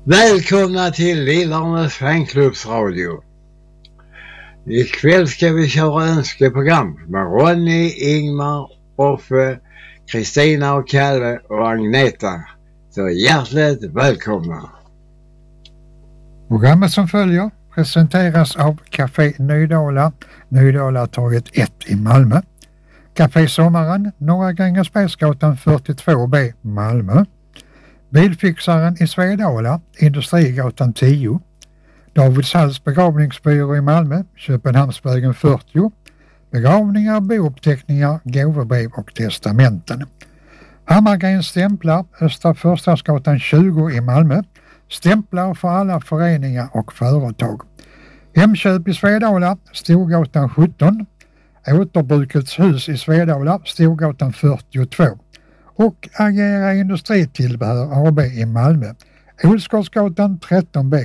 Välkomna till Lillarnes fanklubbsradio. Ikväll ska vi köra önskeprogram med Ronny, Ingmar, Offe, Kristina och Kalle och Agneta. Så hjärtligt välkomna. Programmet som följer presenteras av Café Nydala, Nydalatåget 1 i Malmö. Café Sommaren, Norra Grängesbergsgatan 42B, Malmö. Bilfixaren i Svedala, Industrigatan 10. Davids Halls begravningsbyrå i Malmö, Köpenhamnsvägen 40. Begravningar, bouppteckningar, gåvobrev och testamenten. Hammargrens stämplar, Östra Förstadsgatan 20 i Malmö. Stämplar för alla föreningar och företag. Hemköp i Svedala, Storgatan 17. Återbrukets hus i Svedala, Storgatan 42. Och Agera Industritillbehör AB i Malmö, Olsgårdsgatan 13B,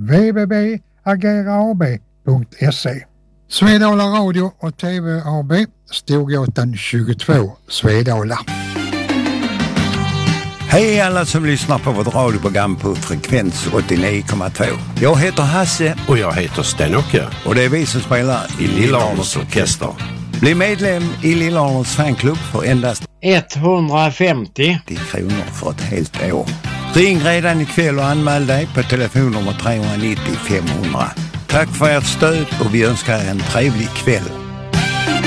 www.ageraab.se. Svedala Radio och TV AB, Storgatan 22, Svedala. Hej alla som lyssnar på vårt radioprogram på frekvens 89,2. Jag heter Hasse och jag heter Stenocke och det är vi som spelar i Lillarnes orkester. Bli medlem i Lillarnes fanklubb för endast 150 kronor för ett helt år. Ring redan ikväll och anmäl dig på telefonnummer 390 500. Tack för ert stöd och vi önskar er en trevlig kväll.